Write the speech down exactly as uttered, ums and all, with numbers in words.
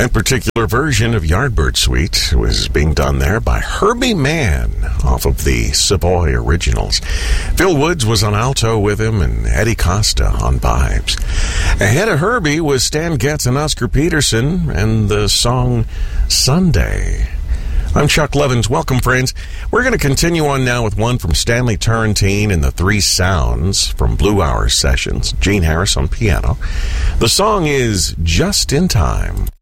That particular version of Yardbird Suite was being done there by Herbie Mann off of the Savoy Originals. Phil Woods was on alto with him and Eddie Costa on vibes. Ahead of Herbie was Stan Getz and Oscar Peterson and the song Sunday. I'm Chuck Levins. Welcome, friends. We're going to continue on now with one from Stanley Turrentine and the Three Sounds from Blue Hour Sessions. Gene Harris on piano. The song is Just in Time.